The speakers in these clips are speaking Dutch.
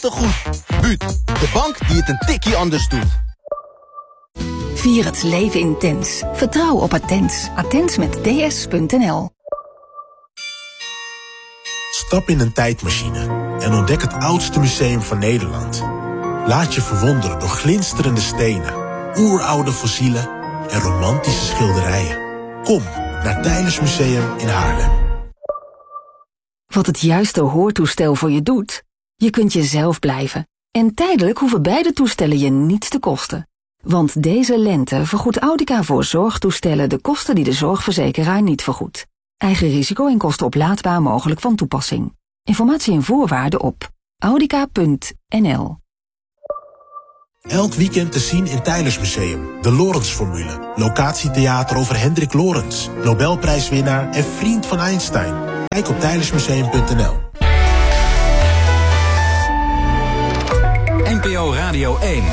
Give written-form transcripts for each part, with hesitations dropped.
tegoed. Buut, de bank die het een tikkie anders doet. Vier het leven intens. Vertrouw op Attens. Attens met ds.nl. Stap in een tijdmachine en ontdek het oudste museum van Nederland. Laat je verwonderen door glinsterende stenen, oeroude fossielen en romantische schilderijen. Kom naar Teylers Museum in Haarlem. Wat het juiste hoortoestel voor je doet? Je kunt jezelf blijven. En tijdelijk hoeven beide toestellen je niets te kosten. Want deze lente vergoedt Audica voor zorgtoestellen de kosten die de zorgverzekeraar niet vergoedt. Eigen risico en kosten oplaadbaar mogelijk van toepassing. Informatie en voorwaarden op audica.nl. Elk weekend te zien in Teylers Museum. De Lorentz-formule. Locatietheater over Hendrik Lorentz. Nobelprijswinnaar en vriend van Einstein. Kijk op teylersmuseum.nl. NPO Radio 1.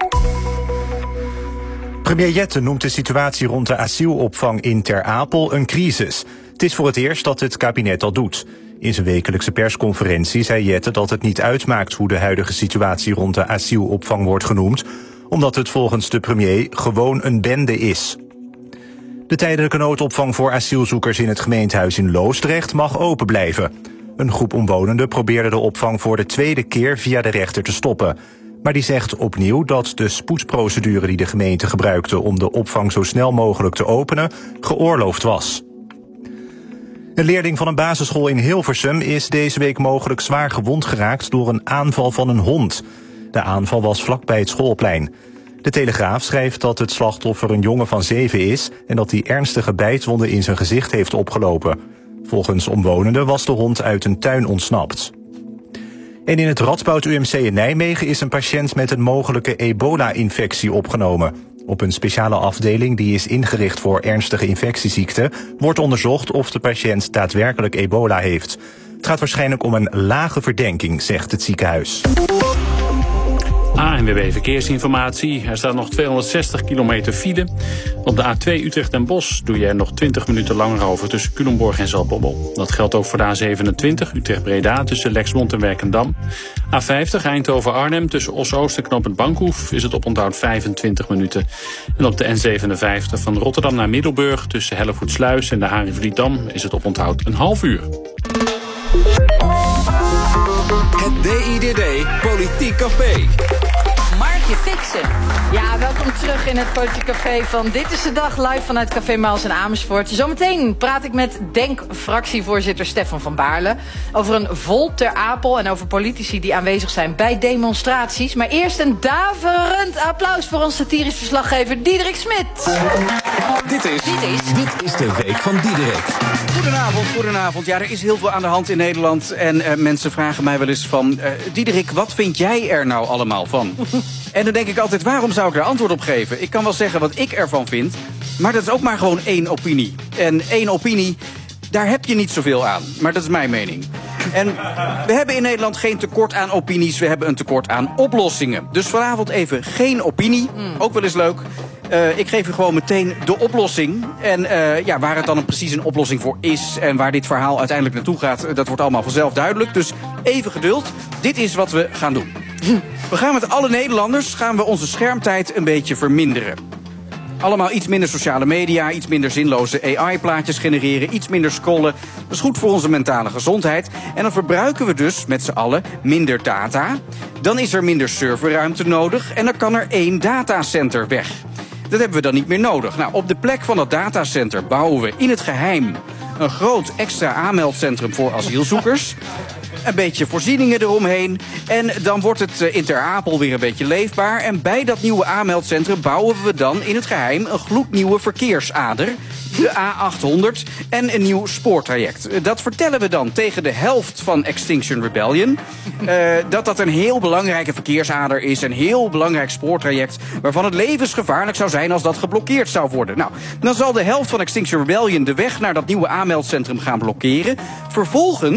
Premier Jette noemt de situatie rond de asielopvang in Ter Apel een crisis. Het is voor het eerst dat het kabinet dat doet. In zijn wekelijkse persconferentie zei Jette dat het niet uitmaakt hoe de huidige situatie rond de asielopvang wordt genoemd, omdat het volgens de premier gewoon een bende is. De tijdelijke noodopvang voor asielzoekers in het gemeentehuis in Loosdrecht mag open blijven. Een groep omwonenden probeerde de opvang voor de tweede keer via de rechter te stoppen. Maar die zegt opnieuw dat de spoedprocedure die de gemeente gebruikte om de opvang zo snel mogelijk te openen geoorloofd was. Een leerling van een basisschool in Hilversum is deze week mogelijk zwaar gewond geraakt door een aanval van een hond. De aanval was vlakbij het schoolplein. De Telegraaf schrijft dat het slachtoffer een jongen van 7 is en dat hij ernstige bijtwonden in zijn gezicht heeft opgelopen. Volgens omwonenden was de hond uit een tuin ontsnapt. En in het Radboud UMC in Nijmegen is een patiënt met een mogelijke ebola-infectie opgenomen. Op een speciale afdeling die is ingericht voor ernstige infectieziekten wordt onderzocht of de patiënt daadwerkelijk ebola heeft. Het gaat waarschijnlijk om een lage verdenking, zegt het ziekenhuis. ANWB Verkeersinformatie. Er staat nog 260 kilometer file. Op de A2 Utrecht en Bosch doe je er nog 20 minuten langer over tussen Culemborg en Zaltbommel. Dat geldt ook voor de A27 Utrecht-Breda tussen Lexmond en Werkendam. A50 Eindhoven-Arnhem tussen Os-Oost en Knooppunt Bankhoef is het oponthoud 25 minuten. En op de N57 van Rotterdam naar Middelburg tussen Hellevoetsluis en de Haringvlietdam is het oponthoud een half uur. Het DIDD Politiek Café. Markje Fixen. Ja, welkom terug in het Politiek Café van Dit is de Dag, live vanuit Café Maals in Amersfoort. Zometeen praat ik met DENK-fractievoorzitter Stefan van Baarle over een Volt Ter Apel en over politici die aanwezig zijn bij demonstraties. Maar eerst een daverend applaus voor ons satirisch verslaggever Diederik Smit. Dit is de week van Diederik. Goedenavond. Ja, er is heel veel aan de hand in Nederland. En mensen vragen mij wel eens van... Diederik, wat vind jij er nou allemaal van? En dan denk ik altijd, waarom zou ik daar antwoord op geven? Ik kan wel zeggen wat ik ervan vind. Maar dat is ook maar gewoon één opinie. En één opinie, daar heb je niet zoveel aan. Maar dat is mijn mening. En we hebben in Nederland geen tekort aan opinies. We hebben een tekort aan oplossingen. Dus vanavond even geen opinie. Ook wel eens leuk. Ik geef u gewoon meteen de oplossing. En waar het dan precies een oplossing voor is... en waar dit verhaal uiteindelijk naartoe gaat... dat wordt allemaal vanzelf duidelijk. Dus even geduld. Dit is wat we gaan doen. We gaan met alle Nederlanders onze schermtijd een beetje verminderen. Allemaal iets minder sociale media, iets minder zinloze AI-plaatjes genereren... iets minder scrollen. Dat is goed voor onze mentale gezondheid. En dan verbruiken we dus met z'n allen minder data. Dan is er minder serverruimte nodig... en dan kan er 1 datacenter weg. Dat hebben we dan niet meer nodig. Nou, op de plek van dat datacenter bouwen we in het geheim... een groot extra aanmeldcentrum voor asielzoekers... een beetje voorzieningen eromheen. En dan wordt het in Ter Apel weer een beetje leefbaar. En bij dat nieuwe aanmeldcentrum bouwen we dan in het geheim... een gloednieuwe verkeersader, de A800... en een nieuw spoortraject. Dat vertellen we dan tegen de helft van Extinction Rebellion. Dat een heel belangrijke verkeersader is... een heel belangrijk spoortraject... waarvan het levensgevaarlijk zou zijn als dat geblokkeerd zou worden. Nou, dan zal de helft van Extinction Rebellion... de weg naar dat nieuwe aanmeldcentrum gaan blokkeren. Vervolgens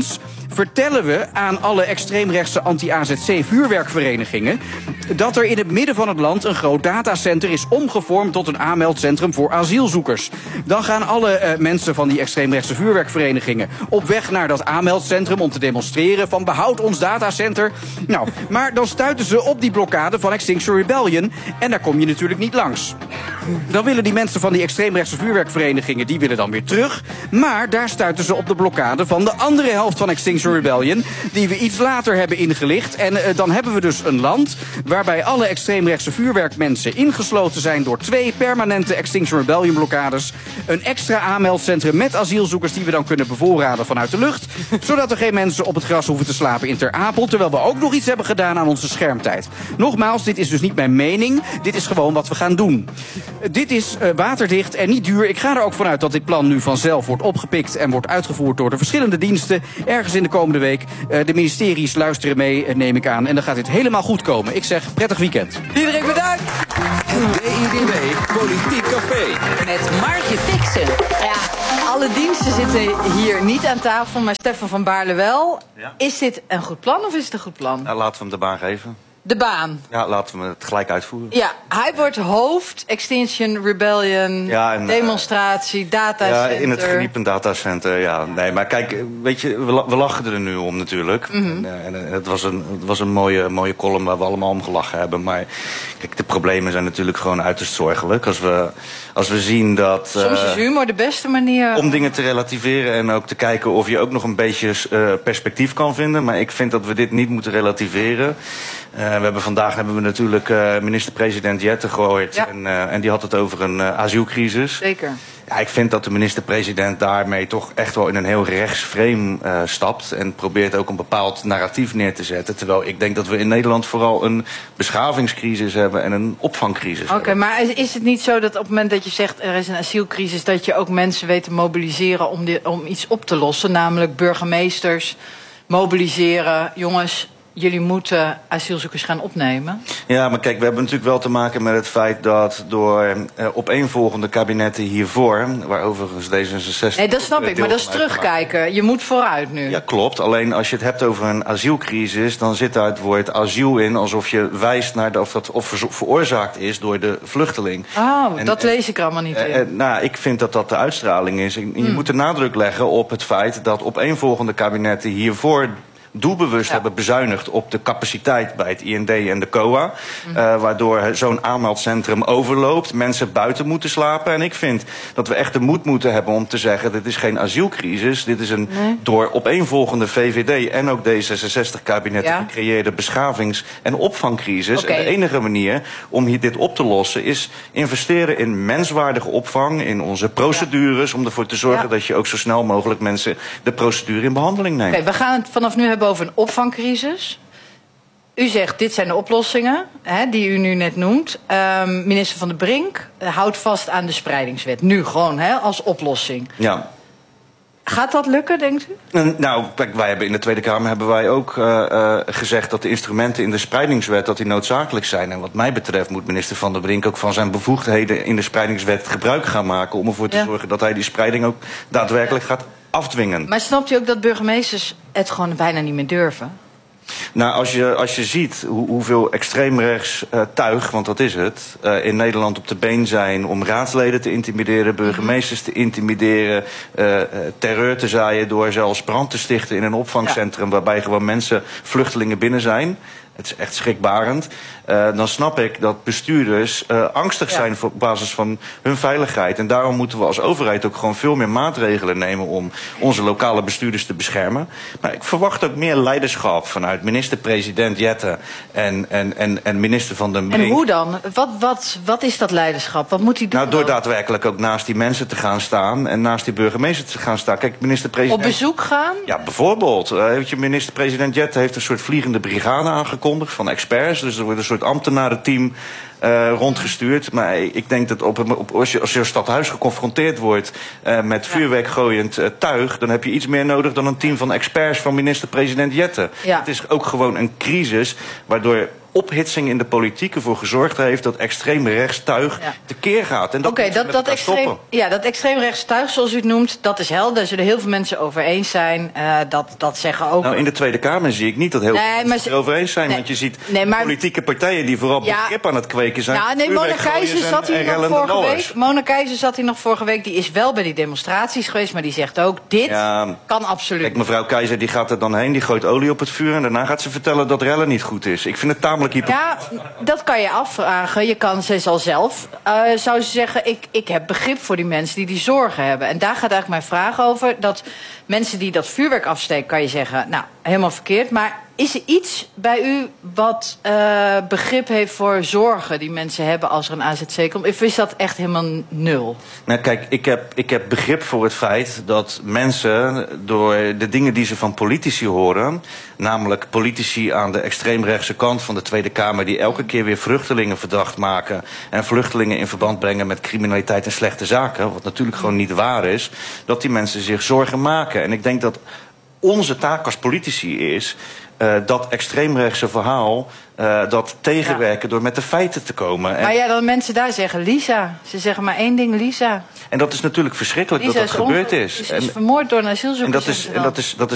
vertellen we aan alle extreemrechtse anti-AZC vuurwerkverenigingen dat er in het midden van het land een groot datacenter is omgevormd tot een aanmeldcentrum voor asielzoekers. Dan gaan alle mensen van die extreemrechtse vuurwerkverenigingen op weg naar dat aanmeldcentrum om te demonstreren van behoud ons datacenter. Nou, maar dan stuiten ze op die blokkade van Extinction Rebellion en daar kom je natuurlijk niet langs. Dan willen die mensen van die extreemrechtse vuurwerkverenigingen, die willen dan weer terug. Maar daar stuiten ze op de blokkade van de andere helft van Extinction Rebellion, die we iets later hebben ingelicht. En dan hebben we dus een land waarbij alle extreemrechtse vuurwerkmensen ingesloten zijn door 2 permanente Extinction Rebellion blokkades. Een extra aanmeldcentrum met asielzoekers die we dan kunnen bevoorraden vanuit de lucht. Zodat er geen mensen op het gras hoeven te slapen in Ter Apel. Terwijl we ook nog iets hebben gedaan aan onze schermtijd. Nogmaals, dit is dus niet mijn mening. Dit is gewoon wat we gaan doen. Dit is waterdicht en niet duur. Ik ga er ook vanuit dat dit plan nu vanzelf wordt opgepikt en wordt uitgevoerd door de verschillende diensten. Ergens in de komende week. De ministeries luisteren mee, neem ik aan. En dan gaat dit helemaal goed komen. Ik zeg prettig weekend. Diederik, bedankt. Het DIDW Politiek Café. Met Markje Fixen. Ja, alle diensten zitten hier niet aan tafel, maar Stefan van Baarle wel. Ja. Is dit een goed plan of is het een goed plan? Nou, laten we hem de baan geven. De baan. Ja, laten we het gelijk uitvoeren. Ja, hij wordt hoofd, Extinction Rebellion, Ja, en, demonstratie, datacenter. Ja, in het geniepend datacenter, ja. Nee, maar kijk, weet je, we lachen er nu om natuurlijk. En het was een mooie column waar we allemaal om gelachen hebben. Maar kijk, de problemen zijn natuurlijk gewoon uiterst zorgelijk. Als we zien dat... Soms is humor de beste manier. Om dingen te relativeren en ook te kijken of je ook nog een beetje perspectief kan vinden. Maar ik vind dat we dit niet moeten relativeren. Vandaag hebben we natuurlijk minister-president Jette gehoord. Ja. En die had het over een asielcrisis. Zeker. Ja, ik vind dat de minister-president daarmee toch echt wel in een heel rechtsframe stapt. En probeert ook een bepaald narratief neer te zetten. Terwijl ik denk dat we in Nederland vooral een beschavingscrisis hebben en een opvangcrisis. Oké, maar is het niet zo dat op het moment dat je zegt er is een asielcrisis, dat je ook mensen weet te mobiliseren om iets op te lossen? Namelijk burgemeesters mobiliseren. Jongens, jullie moeten asielzoekers gaan opnemen. Ja, maar kijk, we hebben natuurlijk wel te maken met het feit dat door opeenvolgende kabinetten hiervoor, waar overigens D66... Nee, dat snap ik, maar dat is terugkijken. Je moet vooruit nu. Ja, klopt. Alleen als je het hebt over een asielcrisis, dan zit daar het woord asiel in, alsof je wijst naar of dat veroorzaakt is door de vluchteling. Oh, dat lees ik er allemaal niet in. Nou, ik vind dat dat de uitstraling is. Je moet de nadruk leggen op het feit dat opeenvolgende kabinetten hiervoor doelbewust hebben bezuinigd op de capaciteit bij het IND en de COA. Waardoor zo'n aanmeldcentrum overloopt. Mensen buiten moeten slapen. En ik vind dat we echt de moed moeten hebben om te zeggen, dit is geen asielcrisis. Dit is een door opeenvolgende VVD en ook D66-kabinetten gecreëerde beschavings- en opvangcrisis. Okay. En de enige manier om dit op te lossen is investeren in menswaardige opvang, in onze procedures, om ervoor te zorgen dat je ook zo snel mogelijk mensen de procedure in behandeling neemt. Okay, we gaan het vanaf nu hebben over een opvangcrisis. U zegt, dit zijn de oplossingen die u nu net noemt. Minister Van der Brink houdt vast aan de spreidingswet. Nu gewoon als oplossing. Ja. Gaat dat lukken, denkt u? Nou, kijk, in de Tweede Kamer ook gezegd dat de instrumenten in de spreidingswet dat die noodzakelijk zijn. En wat mij betreft moet minister Van der Brink ook van zijn bevoegdheden in de spreidingswet gebruik gaan maken om ervoor te zorgen dat hij die spreiding ook daadwerkelijk gaat afdwingen. Maar snapt u ook dat burgemeesters het gewoon bijna niet meer durven? Nou, als je ziet hoeveel extreemrechts tuig, want dat is het, in Nederland op de been zijn om raadsleden te intimideren, burgemeesters te intimideren, terreur te zaaien door zelfs brand te stichten in een opvangcentrum waarbij gewoon mensen, vluchtelingen binnen zijn. Het is echt schrikbarend. Dan snap ik dat bestuurders angstig zijn op basis van hun veiligheid. En daarom moeten we als overheid ook gewoon veel meer maatregelen nemen om onze lokale bestuurders te beschermen. Maar ik verwacht ook meer leiderschap vanuit minister-president Jette en minister Van den Brink. En hoe dan? Wat is dat leiderschap? Wat moet hij doen? Nou, door daadwerkelijk ook naast die mensen te gaan staan en naast die burgemeester te gaan staan. Kijk, minister-president... Op bezoek gaan? Ja, bijvoorbeeld. Minister-president Jette heeft een soort vliegende brigade aangekondigd van experts. Dus er wordt een soort ambtenarenteam rondgestuurd. Maar ik denk dat als je als stadhuis geconfronteerd wordt met vuurwerkgooiend tuig, dan heb je iets meer nodig dan een team van experts van minister-president Jette. Ja. Het is ook gewoon een crisis waardoor ophitsing in de politiek ervoor gezorgd heeft dat extreem rechts tuig tekeer gaat. En dat extreem rechts tuig, zoals u het noemt, dat is helder. Daar zullen heel veel mensen over eens zijn. Dat zeggen ook. Nou, in de Tweede Kamer zie ik niet dat heel veel mensen het erover eens zijn. Want je ziet politieke partijen die vooral begrip aan het kweken zijn. Mona Keizer zat hier nog vorige week. Die is wel bij die demonstraties geweest, maar die zegt ook, dit kan absoluut. Kijk, mevrouw Keizer die gaat er dan heen, die gooit olie op het vuur en daarna gaat ze vertellen dat rellen niet goed is. Ik vind het tamelijk hypocriet. Ja, dat kan je afvragen. Je kan zelf zou ze zeggen, ik heb begrip voor die mensen die zorgen hebben. En daar gaat eigenlijk mijn vraag over. Dat mensen die dat vuurwerk afsteken, kan je zeggen, nou, helemaal verkeerd. Maar is er iets bij u wat begrip heeft voor zorgen die mensen hebben als er een AZC komt? Of is dat echt helemaal nul? Nou, kijk, ik heb begrip voor het feit dat mensen door de dingen die ze van politici horen, namelijk politici aan de extreemrechtse kant van de Tweede Kamer die elke keer weer vluchtelingen verdacht maken en vluchtelingen in verband brengen met criminaliteit en slechte zaken, wat natuurlijk gewoon niet waar is, dat die mensen zich zorgen maken. En ik denk dat onze taak als politici is dat extreemrechtse verhaal dat tegenwerken door met de feiten te komen. Maar ja, dan mensen daar zeggen Lisa. Ze zeggen maar één ding, Lisa. En dat is natuurlijk verschrikkelijk Lisa dat gebeurd is. Ze is vermoord door een asielzoeker. En dat is